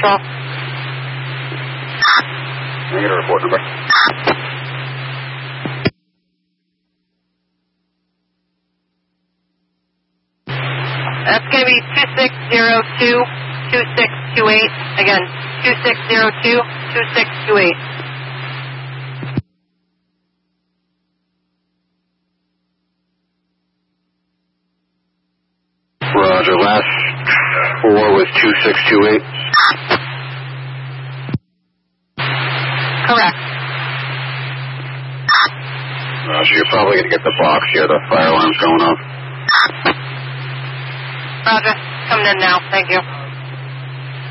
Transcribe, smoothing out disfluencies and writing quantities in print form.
Patrol. Can I get a report number? That's going to be 2602-2628. Again, 2602-2628. Roger, last 4 was 2628. Correct. Roger, you're probably going to get the box here. The fire alarm's going off. Roger. Coming in now. Thank you.